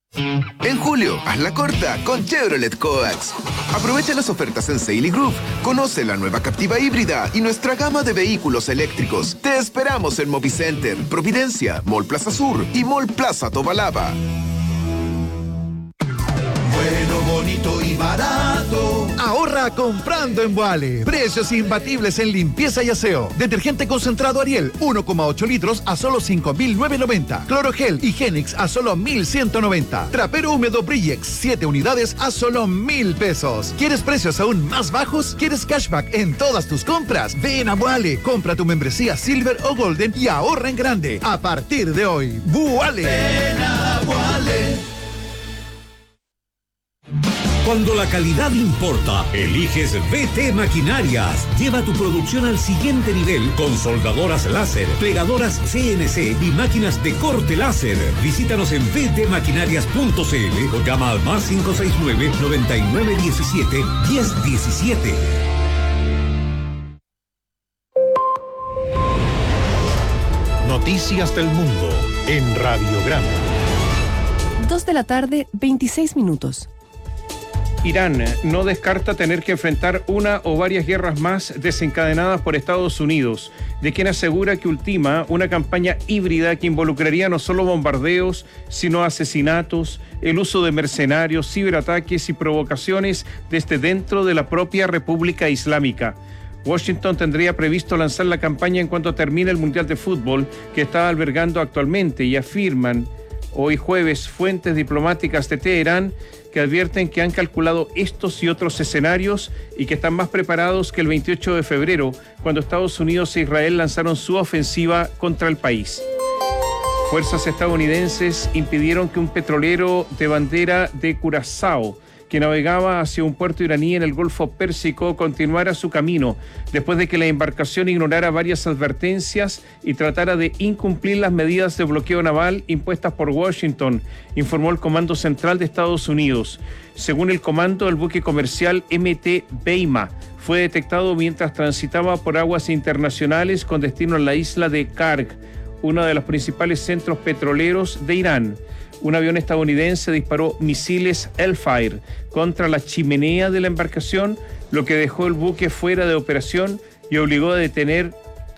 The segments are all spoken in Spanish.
En julio, haz la corta con Chevrolet Coax. Aprovecha las ofertas en Saily Group, conoce la nueva Captiva híbrida y nuestra gama de vehículos eléctricos. Te esperamos en Movicenter, Providencia, Mall Plaza Sur y Mall Plaza Tobalaba. Bueno, bonito y barato. Ahorra comprando en Boale. Precios imbatibles en limpieza y aseo. Detergente concentrado Ariel, 1,8 litros a solo 5.990. Clorogel y Genix a solo 1.190. Trapero húmedo Brillex, 7 unidades a solo 1.000 pesos. ¿Quieres precios aún más bajos? ¿Quieres cashback en todas tus compras? Ven a Boale, compra tu membresía Silver o Golden y ahorra en grande. A partir de hoy, Boale. Ven a Boale. Cuando la calidad importa, eliges VT Maquinarias. Lleva tu producción al siguiente nivel con soldadoras láser, plegadoras CNC y máquinas de corte láser. Visítanos en vtmaquinarias.cl o llama al más 569-9917-1017. Noticias del mundo en Radiograma. 2:26 p.m. Irán no descarta tener que enfrentar una o varias guerras más desencadenadas por Estados Unidos, de quien asegura que ultima una campaña híbrida que involucraría no solo bombardeos, sino asesinatos, el uso de mercenarios, ciberataques y provocaciones desde dentro de la propia República Islámica. Washington tendría previsto lanzar la campaña en cuanto termine el Mundial de Fútbol que está albergando actualmente, y afirman hoy jueves fuentes diplomáticas de Teherán que advierten que han calculado estos y otros escenarios y que están más preparados que el 28 de febrero, cuando Estados Unidos e Israel lanzaron su ofensiva contra el país. Fuerzas estadounidenses impidieron que un petrolero de bandera de Curazao, que navegaba hacia un puerto iraní en el Golfo Pérsico, continuara su camino, después de que la embarcación ignorara varias advertencias y tratara de incumplir las medidas de bloqueo naval impuestas por Washington, informó el Comando Central de Estados Unidos. Según el comando, el buque comercial MT Beima fue detectado mientras transitaba por aguas internacionales con destino a la isla de Karg, uno de los principales centros petroleros de Irán. Un avión estadounidense disparó misiles Hellfire contra la chimenea de la embarcación, lo que dejó el buque fuera de operación y obligó a detener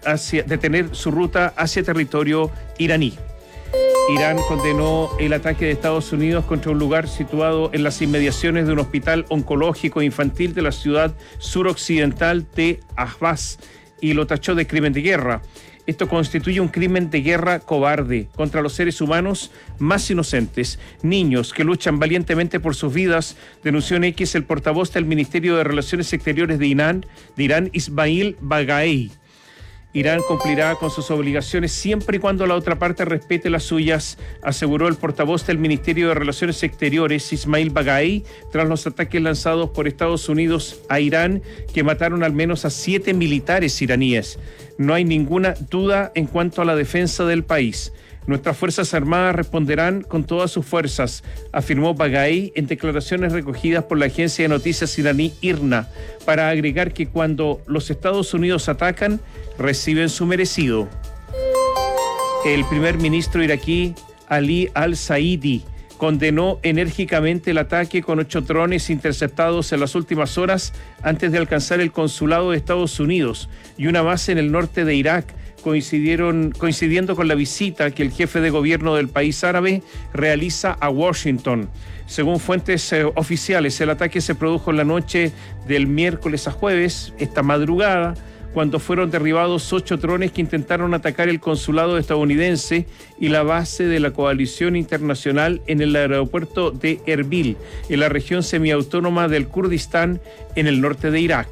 su ruta hacia territorio iraní. Irán condenó el ataque de Estados Unidos contra un lugar situado en las inmediaciones de un hospital oncológico infantil de la ciudad suroccidental de Ahvaz y lo tachó de crimen de guerra. Esto constituye un crimen de guerra cobarde contra los seres humanos más inocentes, niños que luchan valientemente por sus vidas, denunció en X el portavoz del Ministerio de Relaciones Exteriores de Irán, Ismail Baghai. Irán cumplirá con sus obligaciones siempre y cuando la otra parte respete las suyas, aseguró el portavoz del Ministerio de Relaciones Exteriores, Ismail Baghai, tras los ataques lanzados por Estados Unidos a Irán, que mataron al menos a 7 militares iraníes. No hay ninguna duda en cuanto a la defensa del país. Nuestras Fuerzas Armadas responderán con todas sus fuerzas, afirmó Baghai en declaraciones recogidas por la agencia de noticias iraní IRNA, para agregar que cuando los Estados Unidos atacan, reciben su merecido. El primer ministro iraquí, Ali al-Saidi, condenó enérgicamente el ataque con 8 drones interceptados en las últimas horas antes de alcanzar el consulado de Estados Unidos y una base en el norte de Irak, coincidiendo con la visita que el jefe de gobierno del país árabe realiza a Washington. Según fuentes oficiales, el ataque se produjo en la noche del miércoles a jueves, esta madrugada, cuando fueron derribados 8 drones que intentaron atacar el consulado estadounidense y la base de la coalición internacional en el aeropuerto de Erbil, en la región semiautónoma del Kurdistán, en el norte de Irak.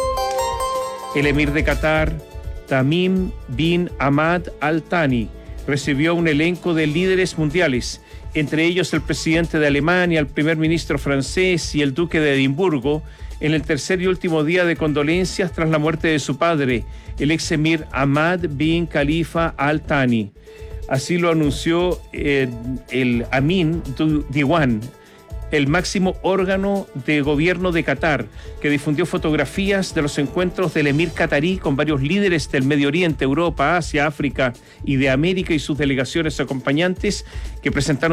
El emir de Qatar, Tamim bin Hamad Al Thani, recibió un elenco de líderes mundiales, entre ellos el presidente de Alemania, el primer ministro francés y el duque de Edimburgo, en el tercer y último día de condolencias tras la muerte de su padre, el ex emir Hamad bin Khalifa Al Thani. Así lo anunció el Amin Diwan, el máximo órgano de gobierno de Qatar, que difundió fotografías de los encuentros del emir catarí con varios líderes del Medio Oriente, Europa, Asia, África y de América y sus delegaciones acompañantes, que presentaron